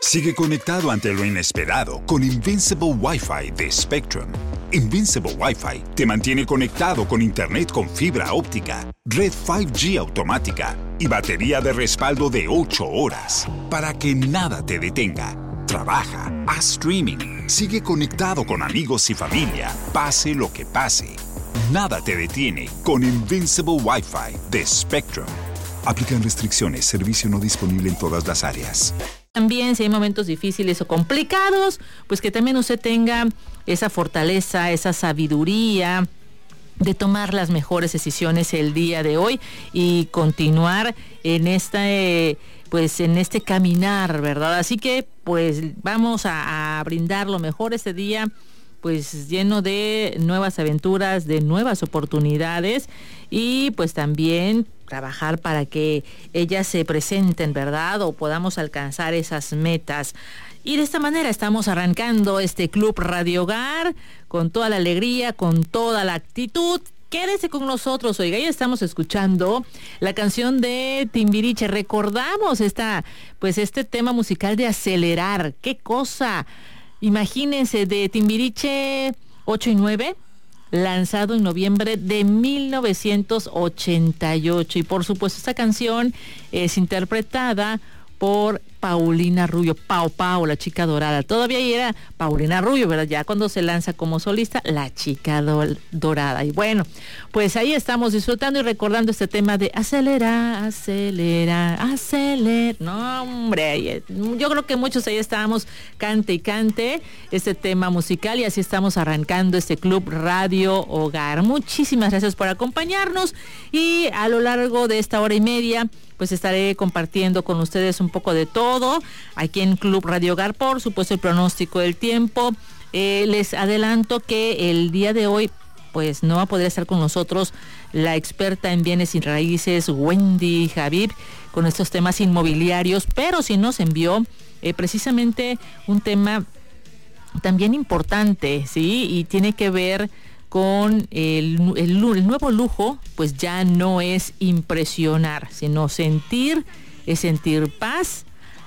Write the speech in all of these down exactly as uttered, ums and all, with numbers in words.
Sigue conectado ante lo inesperado con Invincible Wi-Fi de Spectrum. Invincible Wi-Fi te mantiene conectado con Internet con fibra óptica, red cinco G automática y batería de respaldo de ocho horas para que nada te detenga. Trabaja, haz streaming, sigue conectado con amigos y familia, pase lo que pase. Nada te detiene con Invincible Wi-Fi de Spectrum. Aplican restricciones, servicio no disponible en todas las áreas. También, si hay momentos difíciles o complicados, pues que también usted tenga esa fortaleza, esa sabiduría de tomar las mejores decisiones el día de hoy y continuar en este, pues en este caminar, ¿verdad? Así que, pues vamos a, a brindar lo mejor este día, pues lleno de nuevas aventuras, de nuevas oportunidades y pues también trabajar para que ellas se presenten, ¿verdad? O podamos alcanzar esas metas. Y de esta manera estamos arrancando este Club Radio Hogar con toda la alegría, con toda la actitud. Quédese con nosotros, oiga, ya estamos escuchando la canción de Timbiriche. Recordamos esta, pues este tema musical de acelerar. ¡Qué cosa! Imagínense, de Timbiriche ocho y nueve, lanzado en noviembre de mil novecientos ochenta y ocho. Y por supuesto, esta canción es interpretada por Paulina Rubio, Pau Pau, la chica dorada. Todavía era Paulina Rubio, ¿verdad? Ya cuando se lanza como solista, la chica do- dorada. Y bueno, pues ahí estamos disfrutando y recordando este tema de acelera, acelera, acelera. No, hombre, yo creo que muchos ahí estábamos cante y cante este tema musical y así estamos arrancando este Club Radio Hogar. Muchísimas gracias por acompañarnos y a lo largo de esta hora y media pues estaré compartiendo con ustedes un poco de todo aquí en Club Radio Hogar, por supuesto el pronóstico del tiempo. Eh, les adelanto que el día de hoy pues no va a poder estar con nosotros la experta en bienes y raíces Wendy Javib con estos temas inmobiliarios, pero sí nos envió eh, precisamente un tema también importante, ¿sí? Y tiene que ver con el, el, el nuevo lujo, pues ya no es impresionar, sino sentir, es sentir paz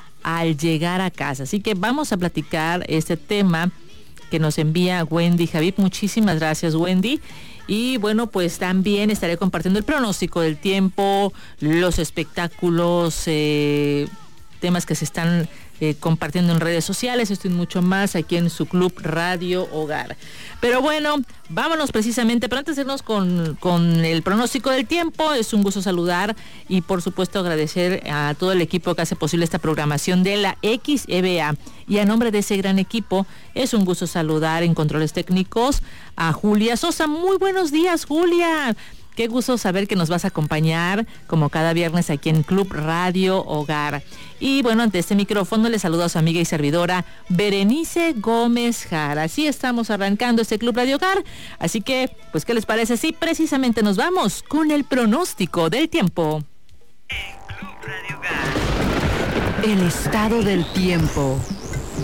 al llegar a casa. Así que vamos a platicar este tema que nos envía Wendy Javib. Muchísimas gracias, Wendy. Y bueno, pues también estaré compartiendo el pronóstico del tiempo, los espectáculos, eh, temas que se están Eh, compartiendo en redes sociales, esto y mucho más aquí en su Club Radio Hogar. Pero bueno, vámonos precisamente, pero antes de irnos con, con el pronóstico del tiempo, es un gusto saludar y por supuesto agradecer a todo el equipo que hace posible esta programación de la X E B A. Y a nombre de ese gran equipo, es un gusto saludar en controles técnicos a Julia Sosa. Muy buenos días, Julia. Qué gusto saber que nos vas a acompañar como cada viernes aquí en Club Radio Hogar. Y bueno, ante este micrófono le saludo a su amiga y servidora Berenice Gómez Jara. Así estamos arrancando este Club Radio Hogar. Así que, pues, ¿qué les parece? Sí, precisamente nos vamos con el pronóstico del tiempo. En Club Radio Hogar. El estado del tiempo.